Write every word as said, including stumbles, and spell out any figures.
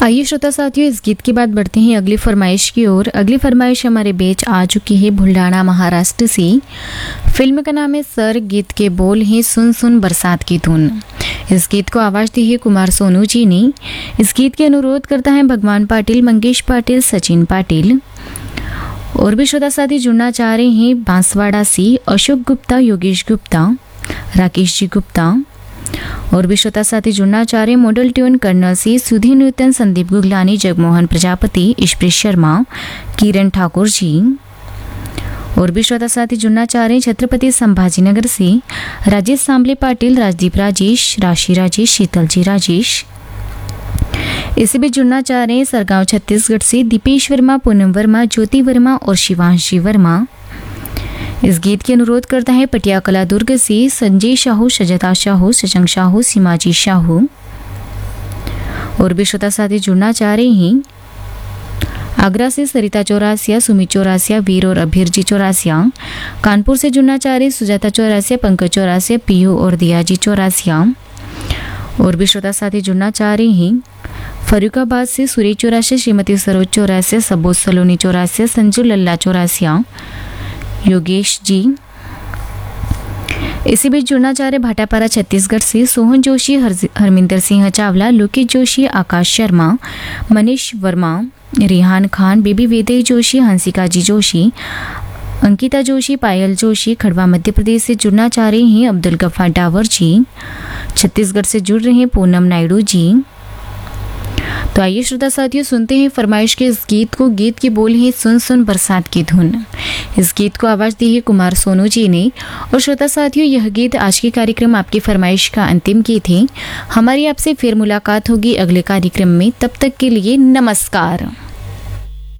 आइए श्रोता साथियों, इस गीत के बाद बढ़ते हैं अगली फरमाइश की ओर। अगली फरमाइश हमारे बीच आ चुकी है बुल्ढाना महाराष्ट्र से। फिल्म का नाम है सर, गीत के बोल हैं सुन सुन बरसात की धुन। इस गीत को आवाज़ दी है कुमार सोनू जी ने। इस गीत के अनुरोध करता है भगवान पाटिल, मंगेश पाटिल, सचिन पाटिल। और भी श्रोता साथी जुड़ना चाह रहे हैं बांसवाड़ा से अशोक गुप्ता, योगेश गुप्ता, राकेश जी गुप्ता। और भी श्रोता साथी जुड़ना चाह रहे मॉडल ट्यून कर्नल से सुधीर नूतन, संदीप गुगलानी, जगमोहन प्रजापति, ईशप्रीत शर्मा, किरण ठाकुर जी। और भी श्रोता साथी जुड़ना चाह रहे छत्रपति संभाजीनगर से राजेश सांबले पाटिल, राजदीप राजेश, राशि राजेश, शीतल जी राजेश। इसी भी जुड़ना चाह रहे हैं सरगांव छत्तीसगढ़ से दीपेश वर्मा, पूनम वर्मा, ज्योति वर्मा और शिवांशी वर्मा। इस गीत के अनुरोध करता है पटिया कला दुर्ग से संजय शाहू, सजता शाहू, सशंक शाहू, सीमाजी शाहू। और भी श्रोता साथी जुड़ना चाह रहे हैं आगरा से सरिता चौरासिया, सुमित चौरासिया, वीर और अभीर जी चौरासिया। कानपुर से जुड़ना चाह रहे सुजाता चौरासिया, पंकज चौरासिया, पीयू और दियाजी चौरासिया। और भी श्रोता साथी जुड़ना चाह रहे हैं फरुखाबाद से सुरेश चौरासिया, श्रीमती सरोज चौरासिया, सबोज सलोनी चौरासिया, संजू लल्ला चौरासिया, योगेश जी। इसी बीच जुड़ना चाह रहे भाटापारा छत्तीसगढ़ से सोहन जोशी, हर, हरमिंदर सिंह चावला, लोकेश जोशी, आकाश शर्मा, मनीष वर्मा, रिहान खान, बेबी वेदई जोशी, हंसिका जी जोशी, अंकिता जोशी, पायल जोशी। खड़वा मध्य प्रदेश से जुड़ना चाह रहे हैं अब्दुल गफ्फार डावर जी। छत्तीसगढ़ से जुड़ रहे हैं पूनम नायडू जी। तो आइए श्रोता साथियों, सुनते हैं फरमाइश के इस गीत को। गीत की बोल है सुन सुन बरसात की धुन। इस गीत को आवाज़ दी है कुमार सोनू जी ने। और श्रोता साथियों, यह गीत आज के कार्यक्रम आपकी फरमाइश का अंतिम गीत है। हमारी आपसे फिर मुलाकात होगी अगले कार्यक्रम में। तब तक के लिए नमस्कार।